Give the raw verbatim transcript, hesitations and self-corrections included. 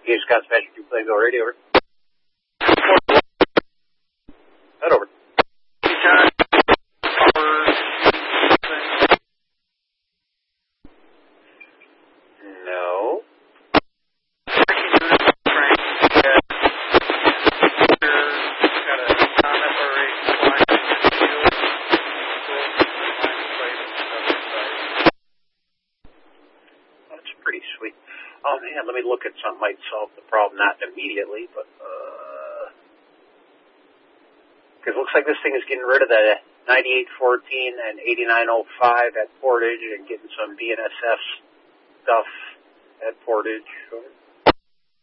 Gage Scott Patrick two Plains over radio, over. Head over. No. That's pretty sweet. Oh man, let me look at something might solve the problem. Not immediately, but uh, because it looks like this thing is getting rid of the ninety-eight fourteen and eighty-nine oh five at Portage and getting some B N S F stuff at Portage.